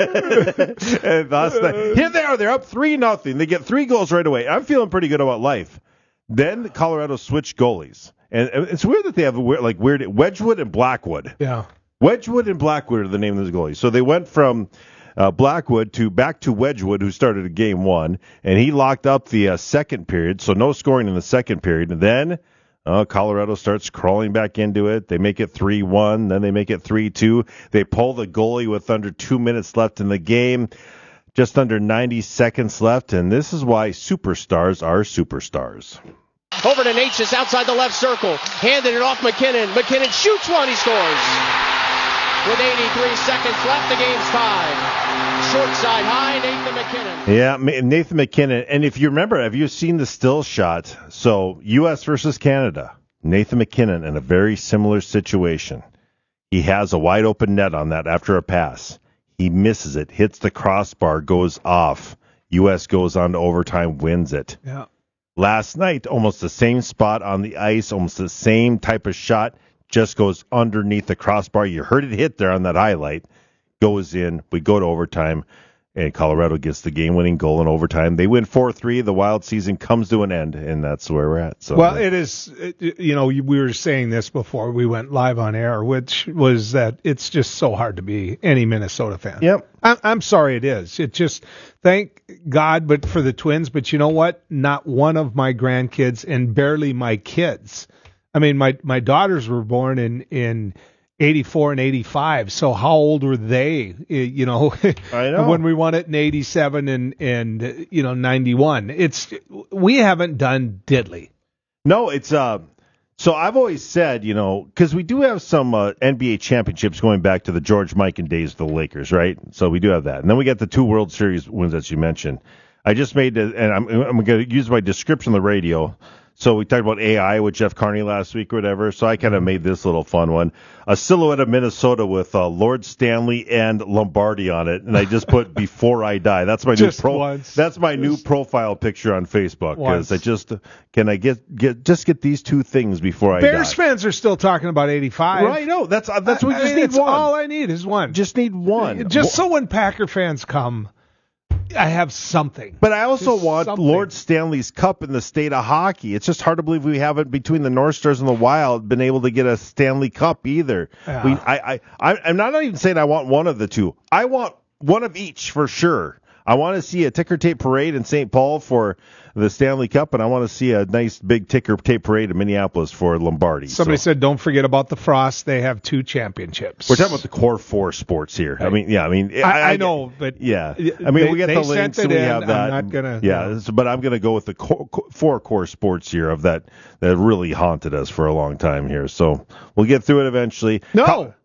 And last night, here they are, they're up three nothing. They get three goals right away. I'm feeling pretty good about life. Then Colorado switched goalies, and it's weird that they have a weird, like weird Wedgwood and Blackwood. Yeah. Wedgwood and Blackwood are the name of the goalies. So they went from uh, Blackwood to back to Wedgwood, who started at game one, and he locked up the uh, second period, so no scoring in the second period. And then uh, Colorado starts crawling back into it. They make it three one, then they make it three two. They pull the goalie with under two minutes left in the game, just under ninety seconds left, and this is why superstars are superstars. Over to Natchez outside the left circle. Handed it off McKinnon. McKinnon shoots one. He scores. With eighty-three seconds left, the game's tied. Short side high, Nathan McKinnon. Yeah, Nathan McKinnon. And if you remember, have you seen the still shot? So U S versus Canada. Nathan McKinnon in a very similar situation. He has a wide open net on that after a pass. He misses it, hits the crossbar, goes off. U S goes on to overtime, wins it. Yeah. Last night, almost the same spot on the ice, almost the same type of shot, just goes underneath the crossbar. You heard it hit there on that highlight. Goes in. We go to overtime, and Colorado gets the game-winning goal in overtime. They win four three. The Wild season comes to an end, and that's where we're at. So, well, it is, you know, we were saying this before we went live on air, which was that it's just so hard to be any Minnesota fan. Yep. I'm, I'm sorry it is. It just, thank God, but for the Twins. But you know what? Not one of my grandkids and barely my kids. I mean, my, my daughters were born in, in eighty-four and eighty-five. So how old were they? You know, I know. when we won it in eighty-seven and, and, you know, ninety-one. It's, we haven't done diddly. No, it's, uh, so I've always said, you know, because we do have some uh, N B A championships going back to the George Mikan days of the Lakers, right? So we do have that. And then we got the two World Series wins that you mentioned. I just made, a, and I'm, I'm going to use my description on the radio. So we talked about A I with Jeff Carney last week or whatever. So I kind of made this little fun one. A silhouette of Minnesota with uh, Lord Stanley and Lombardi on it. And I just put before I die. That's my just new pro. Once. That's my just new profile picture on Facebook. Because I just, can I get, get, just get these two things before I Bears die. Bears fans are still talking about eighty-five. Right, no, that's, uh, that's, we just I mean, need it's one. All I need is one. Just need one. Just so when Packer fans come, I have something. But I also Just want something. Lord Stanley's Cup in the state of hockey. It's just hard to believe we haven't, between the North Stars and the Wild, been able to get a Stanley Cup either. Yeah. We, I, I, I'm not even saying I want one of the two. I want one of each for sure. I want to see a ticker tape parade in Saint Paul for the Stanley Cup, and I want to see a nice big ticker tape parade in Minneapolis for Lombardi. Somebody so. said, don't forget about the Frost. They have two championships. We're talking about the core four sports here. I mean, yeah, I mean, I, I, I know, but yeah, I mean, they, we get the links and we in. have that. I'm not gonna, yeah, no. but I'm gonna go with the core, four core sports here of that that really haunted us for a long time here. So we'll get through it eventually. No.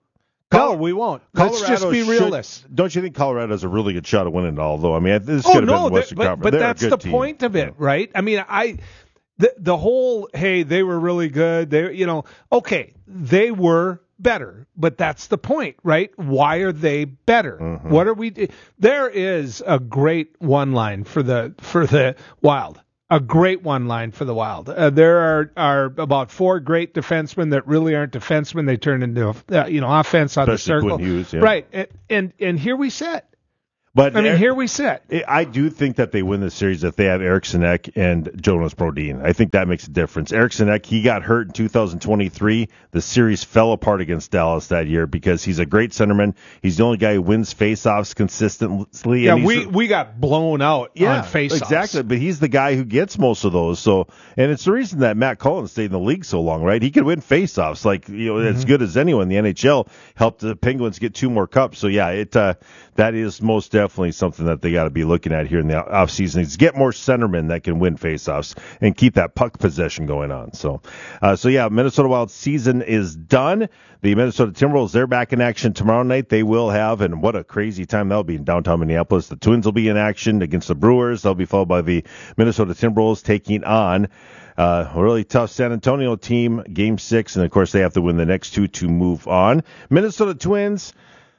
No, we won't. Let's Colorado just be should- realists. Don't you think Colorado has a really good shot of winning it all, though? I mean, this Oh could have no, been Western but, Conference. but They're a that's good the team. point of it, right? I mean, I the the whole hey, they were really good. They, you know, okay, they were better, but that's the point, right? Why are they better? Mm-hmm. What are we? There is a great one line for the for the Wild. A great one line for the Wild. Uh, there are, are about four great defensemen that really aren't defensemen. They turn into uh, you know offense on Especially the circle, Quinn Hughes, yeah. right? And, and and here we sit. But I mean, Eric- here we sit. I do think that they win the series if they have Eric Sinek and Jonas Brodin. I think that makes a difference. Eric Sinek, he got hurt in two thousand twenty-three. The series fell apart against Dallas that year because he's a great centerman. He's the only guy who wins faceoffs consistently. Yeah, and he's we, we got blown out Yeah, on face-offs. exactly. But he's the guy who gets most of those. So, and it's the reason that Matt Cullen stayed in the league so long, right? He could win faceoffs like you know Mm-hmm. as good as anyone. The N H L helped the Penguins get two more cups. So yeah, it uh, that is most definitely something that they got to be looking at here in the offseason is get more centermen that can win faceoffs and keep that puck possession going on. So, uh, so yeah, Minnesota Wild season is done. The Minnesota Timberwolves, they're back in action tomorrow night. They will have, and what a crazy time that'll be in downtown Minneapolis. The Twins will be in action against the Brewers. They'll be followed by the Minnesota Timberwolves taking on uh, a really tough San Antonio team, game six. And of course, they have to win the next two to move on. Minnesota Twins.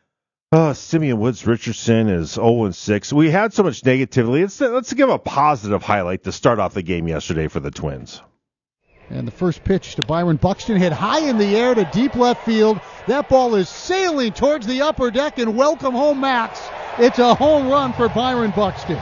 Oh, Simeon Woods Richardson is oh and six. We had so much negativity. Let's, let's give a positive highlight to start off the game yesterday for the Twins. And the first pitch to Byron Buxton hit high in the air to deep left field. That ball is sailing towards the upper deck, and welcome home, Max. It's a home run for Byron Buxton.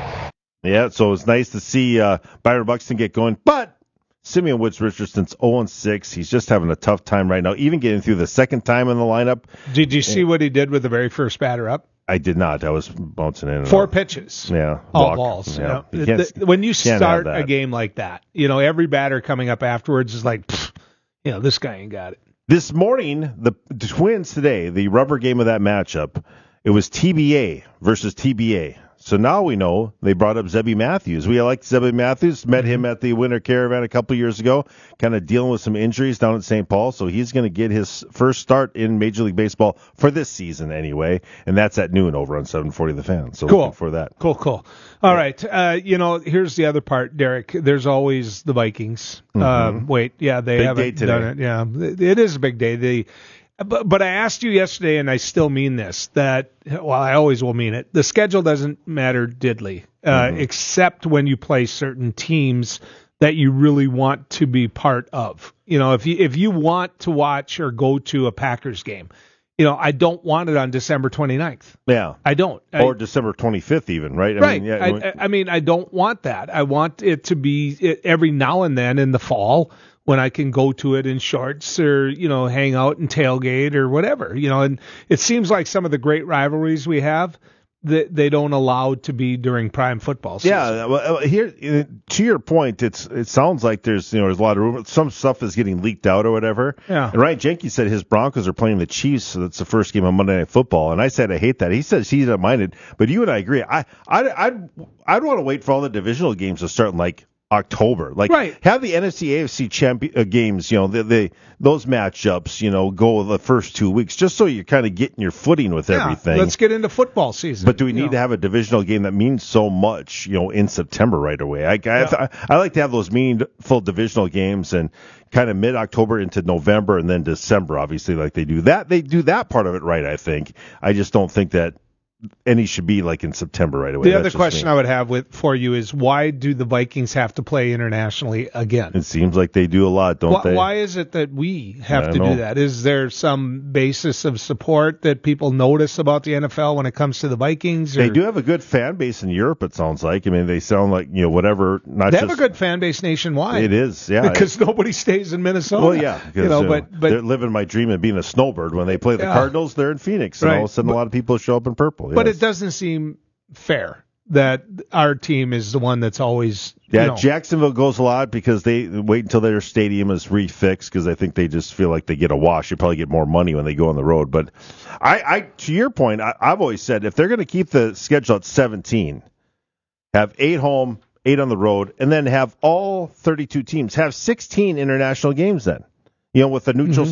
Yeah, so it's nice to see uh, Byron Buxton get going. But Simeon Woods Richardson's oh and six. He's just having a tough time right now, even getting through the second time in the lineup. Did you see what he did with the very first batter up? I did not. I was bouncing in. And Four out. pitches. Yeah. All walk. balls. Yeah. You You know. can't- The- when you can't start have a that. game like that, you know, every batter coming up afterwards is like, pfft, you know, this guy ain't got it. This morning, the, the Twins today, the rubber game of that matchup, it was T B A versus T B A. So now we know they brought up Zebby Matthews. We like Zebby Matthews, met him at the Winter Caravan a couple years ago, kind of dealing with some injuries down at Saint Paul. So he's going to get his first start in Major League Baseball for this season anyway, and that's at noon over on seven forty The Fan. So Cool. looking for that. Cool, cool. All right. Uh, you know, here's the other part, Derek. There's always the Vikings. Mhm. Um, wait, yeah, they Big haven't day today. done it. Yeah, it is a big day. They, but, but I asked you yesterday, and I still mean this, that, well, I always will mean it. The schedule doesn't matter diddly, uh, Mm-hmm. except when you play certain teams that you really want to be part of. You know, if you if you want to watch or go to a Packers game, you know, I don't want it on December twenty-ninth. Yeah. I don't. Or I, December twenty-fifth even, right? I right. Mean, yeah, I, I, I mean, I don't want that. I want it to be it, every now and then in the fall when I can go to it in shorts or, you know, hang out and tailgate or whatever, you know, and it seems like some of the great rivalries we have that they don't allow to be during prime football season. Yeah, well, here uh, to your point, it's it sounds like there's you know there's a lot of rumors. Some stuff is getting leaked out or whatever. Yeah. And Ryan Jenkins said his Broncos are playing the Chiefs, so that's the first game on Monday Night Football. And I said I hate that. He says he doesn't mind it, but you and I agree. I I I'd I'd want to wait for all the divisional games to start in like October. Like Right. have the N F C A F C champion uh, games, you know, the, the those matchups, you know, go the first two weeks just so you're kind of getting your footing with Yeah, everything. let's get into football season. But do we you need know. to have a divisional game that means so much, you know, in September right away? I I, I like to have those meaningful divisional games and kind of mid-October into November and then December, obviously, like they do that. They do that part of it right, I think. I just don't think that any should be like in September right away. The That's other just question me. I would have with for you is why do the Vikings have to play internationally again? It seems like they do a lot, don't why, they? why is it that we have I to don't do know. that? Is there some basis of support that people notice about the N F L when it comes to the Vikings? Or, They do have a good fan base in Europe, it sounds like. I mean, they sound like, you know, whatever. Not They just, have a good fan base nationwide. It is, yeah. because nobody stays in Minnesota. Well, yeah, because you know, uh, but but they're living my dream of being a snowbird. When they play the Yeah. Cardinals, they're in Phoenix, and Right. all of a sudden, a lot of people show up in purple. but yes. it doesn't seem fair that our team is the one that's always Yeah, you know, Jacksonville goes a lot because they wait until their stadium is refixed because I think they just feel like they get a wash. You probably get more money when they go on the road. But I, I to your point, I, I've always said if they're going to keep the schedule at seventeen, have eight home, eight on the road, and then have all thirty-two teams have sixteen international games then, you know, with a neutral Mm-hmm. site.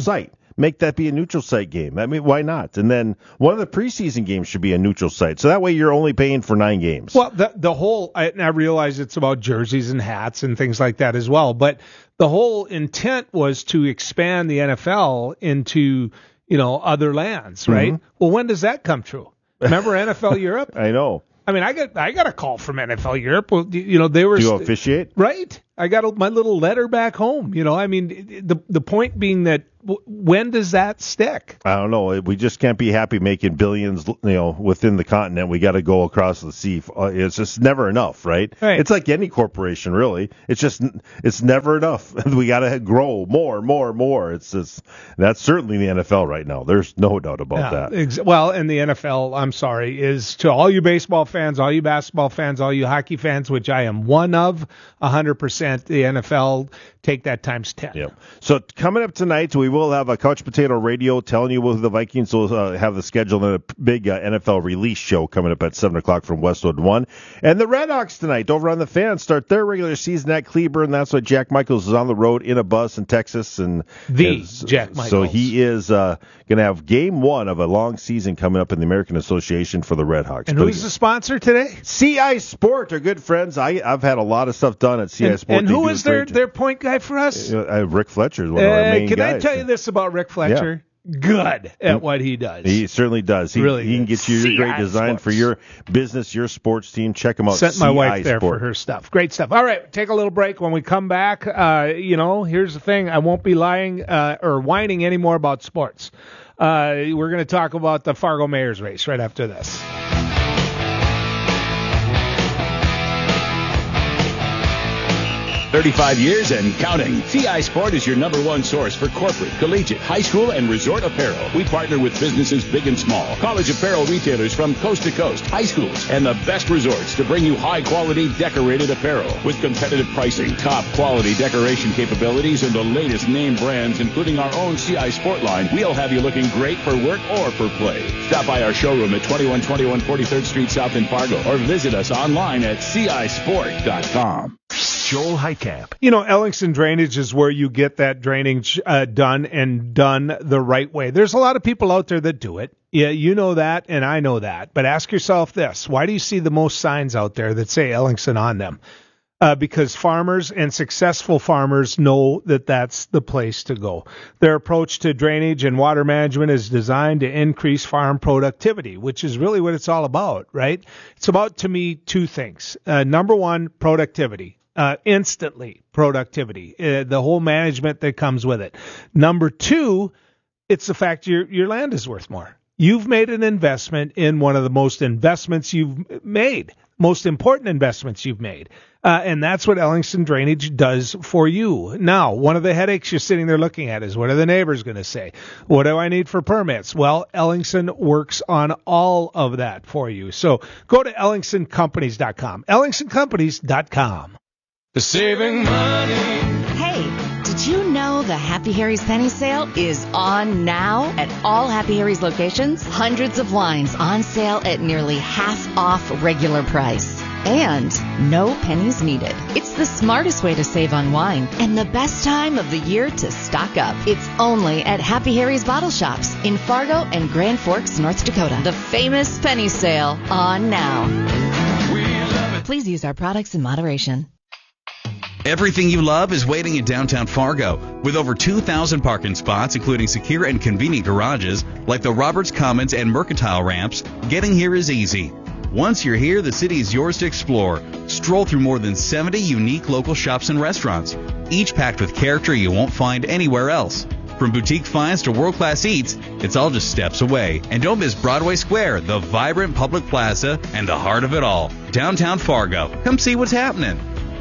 make that be a neutral site game. I mean, why not? And then one of the preseason games should be a neutral site. So that way you're only paying for nine games. Well, the the whole, I, and I realize it's about jerseys and hats and things like that as well, but the whole intent was to expand the N F L into, you know, other lands, right? Mm-hmm. Well, when does that come true? Remember N F L Europe? I know. I mean, I got I got a call from N F L Europe. Well, you know, they were. Do you officiate? Right. I got a, my little letter back home. You know, I mean, the the point being that w- when does that stick? I don't know. We just can't be happy making billions, you know, within the continent. We got to go across the sea. It's just never enough, right? Right. It's like any corporation, really. It's just it's never enough. We got to grow more, more, more. It's just that's certainly the N F L right now. There's no doubt about Yeah, that. Ex- well, and the N F L, I'm sorry, is to all you baseball fans, all you basketball fans, all you hockey fans, which I am one of, one hundred percent. The N F L, take that times ten. Yeah. So coming up tonight, we will have a Couch Potato Radio telling you who the Vikings will uh, have the schedule and a big uh, N F L release show coming up at seven o'clock from Westwood One. And the Redhawks tonight over on the Fan start their regular season at Cleburne. That's why Jack Michaels is on the road in a bus in Texas. And The is, Jack Michaels. So he is uh, going to have game one of a long season coming up in the American Association for the Redhawks. And But who's the sponsor today? C I Sport, our good friends. I, I've had a lot of stuff done at C I And, Sport. and They who do a is their, great their point guy for us? job. Uh, Rick Fletcher is one of our Uh, main can guys. I tell you this about Rick Fletcher? Good at what he does. He certainly does. He, Really he can good. get you your C I great design Sports. for your business, your sports team. Check them out. Sent my C I wife there Sport. for her stuff. Great stuff. All right, take a little break. When we come back, uh, you know, here's the thing. I won't be lying uh, or whining anymore about sports. Uh, we're going to talk about the Fargo Mayor's race right after this. thirty-five years and counting. C I Sport is your number one source for corporate, collegiate, high school, and resort apparel. We partner with businesses big and small, college apparel retailers from coast to coast, high schools, and the best resorts to bring you high-quality decorated apparel. With competitive pricing, top-quality decoration capabilities, and the latest name brands, including our own C I Sport line, we'll have you looking great for work or for play. Stop by our showroom at twenty-one twenty-one forty-third Street South in Fargo, or visit us online at C I sport dot com. Joel Heitkamp. You know, Ellingson Drainage is where you get that drainage uh, done and done the right way. There's a lot of people out there that do it. Yeah, you know that, and I know that. But ask yourself this. Why do you see the most signs out there that say Ellingson on them? Uh, because farmers and successful farmers know that that's the place to go. Their approach to drainage and water management is designed to increase farm productivity, which is really what it's all about, right? It's about, to me, two things. Uh, number one, productivity. Uh, instantly productivity, uh, the whole management that comes with it. Number two, it's the fact your your land is worth more. You've made an investment in one of the most investments you've made, most important investments you've made. Uh, and that's what Ellingson Drainage does for you. Now, one of the headaches you're sitting there looking at is, what are the neighbors going to say? What do I need for permits? Well, Ellingson works on all of that for you. So go to ellingson companies dot com. ellingson companies dot com. The saving money. Hey, did you know the Happy Harry's Penny Sale is on now at all Happy Harry's locations? Hundreds of wines on sale at nearly half off regular price. And no pennies needed. It's the smartest way to save on wine and the best time of the year to stock up. It's only at Happy Harry's Bottle Shops in Fargo and Grand Forks, North Dakota. The famous penny sale on now. Please use our products in moderation. Everything you love is waiting in downtown Fargo. With over two thousand parking spots, including secure and convenient garages, like the Roberts Commons and Mercantile ramps, getting here is easy. Once you're here, the city is yours to explore. Stroll through more than seventy unique local shops and restaurants, each packed with character you won't find anywhere else. From boutique finds to world-class eats, it's all just steps away. And don't miss Broadway Square, the vibrant public plaza, and the heart of it all, downtown Fargo. Come see what's happening.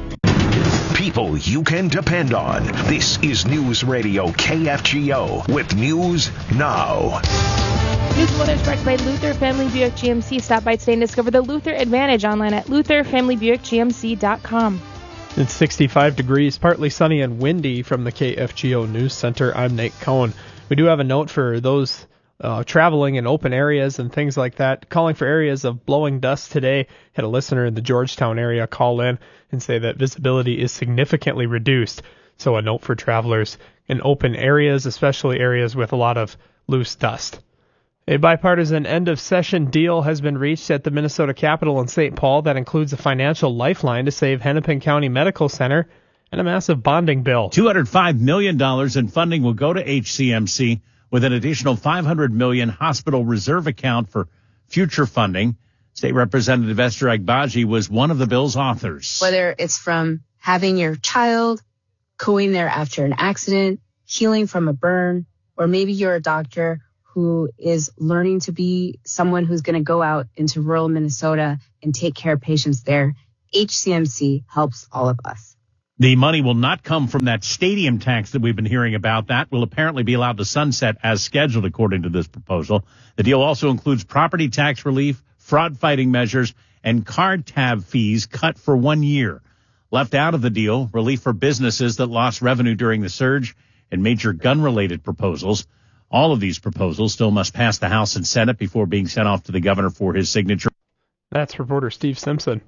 People you can depend on. This is News Radio K F G O with News Now. News and weather is brought by Luther Family Buick G M C. Stop by today and discover the Luther Advantage online at luther family buick g m c dot com. It's sixty-five degrees, partly sunny and windy from the K F G O News Center. I'm Nate Cohn. We do have a note for those uh, traveling in open areas and things like that, calling for areas of blowing dust today. Had a listener in the Georgetown area call in and say that visibility is significantly reduced. So a note for travelers, in open areas, especially areas with a lot of loose dust. A bipartisan end-of-session deal has been reached at the Minnesota Capitol in Saint Paul that includes a financial lifeline to save Hennepin County Medical Center and a massive bonding bill. two hundred five million dollars in funding will go to H C M C with an additional five hundred million dollars hospital reserve account for future funding. State Representative Esther Agbaji was one of the bill's authors. Whether it's from having your child going there after an accident, healing from a burn, or maybe you're a doctor who is learning to be someone who's going to go out into rural Minnesota and take care of patients there, H C M C helps all of us. The money will not come from that stadium tax that we've been hearing about. That will apparently be allowed to sunset as scheduled, according to this proposal. The deal also includes property tax relief, fraud-fighting measures, and card tab fees cut for one year. Left out of the deal, relief for businesses that lost revenue during the surge and major gun-related proposals. All of these proposals still must pass the House and Senate before being sent off to the governor for his signature. That's reporter Steve Simpson.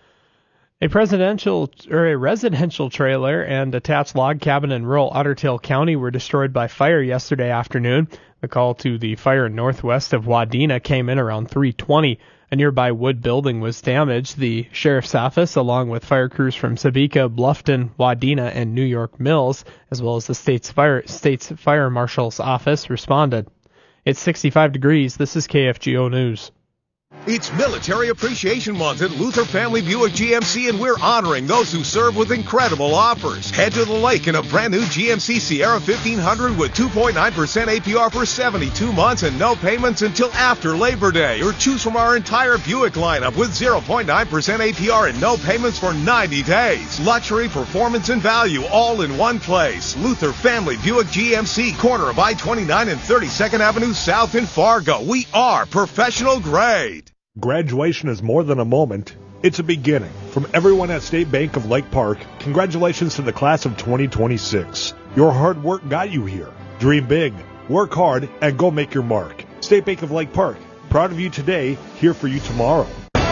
A presidential or a residential trailer and attached log cabin in rural Otter Tail County were destroyed by fire yesterday afternoon. The call to the fire northwest of Wadena came in around three twenty. A nearby wood building was damaged. The sheriff's office, along with fire crews from Sabika, Bluffton, Wadena, and New York Mills, as well as the state's fire state's fire marshal's office, responded. It's sixty-five degrees. This is K F G O News. It's Military Appreciation Month at Luther Family Buick G M C, and we're honoring those who serve with incredible offers. Head to the lake in a brand new G M C Sierra fifteen hundred with two point nine percent A P R for seventy-two months and no payments until after Labor Day. Or choose from our entire Buick lineup with zero point nine percent A P R and no payments for ninety days. Luxury, performance, and value all in one place. Luther Family Buick G M C, corner of I twenty-nine and thirty-second Avenue South in Fargo. We are professional grade. Graduation is more than a moment. It's a beginning. From everyone at State Bank of Lake Park, congratulations to the class of twenty twenty-six. Your hard work got you here. Dream big, work hard, and go make your mark. State Bank of Lake Park, proud of you today, here for you tomorrow.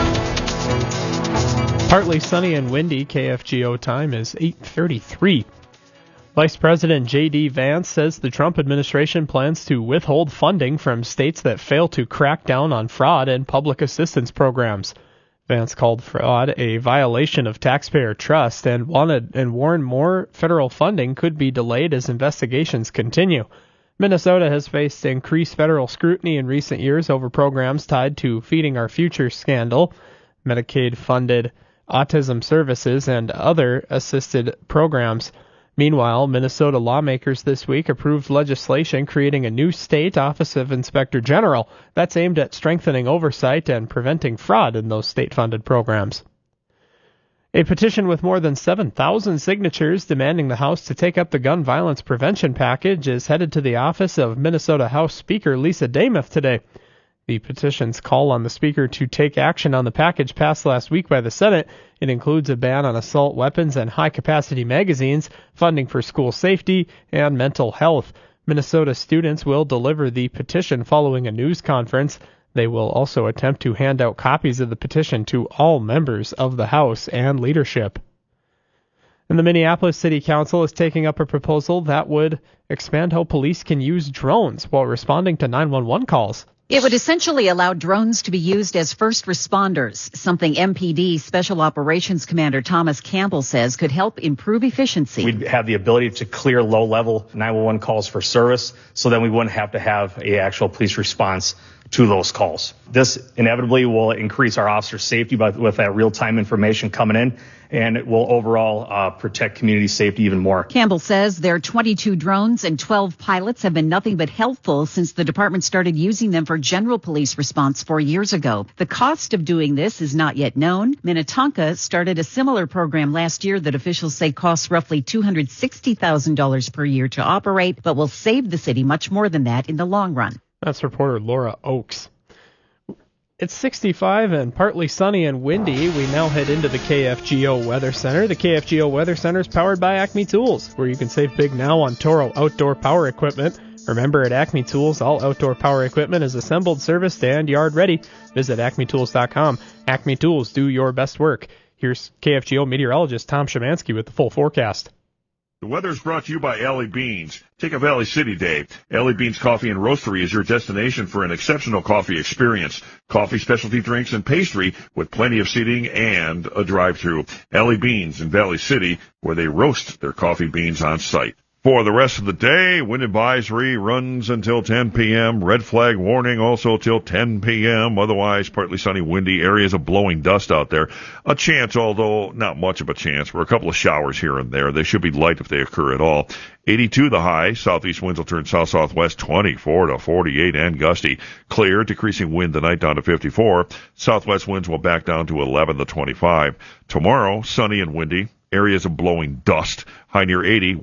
Partly sunny and windy. K F G O time is eight thirty-three. Vice President J D. Vance says the Trump administration plans to withhold funding from states that fail to crack down on fraud and public assistance programs. Vance called fraud a violation of taxpayer trust and wanted and warned more federal funding could be delayed as investigations continue. Minnesota has faced increased federal scrutiny in recent years over programs tied to Feeding Our Future scandal, Medicaid-funded autism services, and other assisted programs. Meanwhile, Minnesota lawmakers this week approved legislation creating a new state Office of Inspector General that's aimed at strengthening oversight and preventing fraud in those state-funded programs. A petition with more than seven thousand signatures demanding the House to take up the gun violence prevention package is headed to the office of Minnesota House Speaker Lisa Demuth today. The petitions call on the Speaker to take action on the package passed last week by the Senate. It includes a ban on assault weapons and high-capacity magazines, funding for school safety, and mental health. Minnesota students will deliver the petition following a news conference. They will also attempt to hand out copies of the petition to all members of the House and leadership. And the Minneapolis City Council is taking up a proposal that would expand how police can use drones while responding to nine one one calls. It would essentially allow drones to be used as first responders, something M P D Special Operations Commander Thomas Campbell says could help improve efficiency. We'd have the ability to clear low-level nine one one calls for service, so then we wouldn't have to have an actual police response to those calls. This inevitably will increase our officers' safety by, with that real-time information coming in, and it will overall uh, protect community safety even more. Campbell says their twenty-two drones and twelve pilots have been nothing but helpful since the department started using them for general police response four years ago. The cost of doing this is not yet known. Minnetonka started a similar program last year that officials say costs roughly two hundred sixty thousand dollars per year to operate, but will save the city much more than that in the long run. That's reporter Laura Oakes. It's sixty-five and partly sunny and windy. We now head into the K F G O Weather Center. The K F G O Weather Center is powered by Acme Tools, where you can save big now on Toro outdoor power equipment. Remember, at Acme Tools, all outdoor power equipment is assembled, serviced, and yard ready. Visit acme tools dot com. Acme Tools, do your best work. Here's K F G O meteorologist Tom Szymanski with the full forecast. The weather is brought to you by Alley Beans. Take a Valley City day. Alley Beans Coffee and Roastery is your destination for an exceptional coffee experience. Coffee, specialty drinks, and pastry with plenty of seating and a drive-thru. Alley Beans in Valley City, where they roast their coffee beans on site. For the rest of the day, wind advisory runs until ten p.m. Red flag warning also till ten p.m. Otherwise, partly sunny, windy, areas of blowing dust out there. A chance, although not much of a chance, for a couple of showers here and there. They should be light if they occur at all. eighty-two the high. Southeast winds will turn south-southwest twenty-four to forty-eight and gusty. Clear, decreasing wind tonight down to fifty-four. Southwest winds will back down to eleven to twenty-five. Tomorrow, sunny and windy. Areas of blowing dust. High near eighty.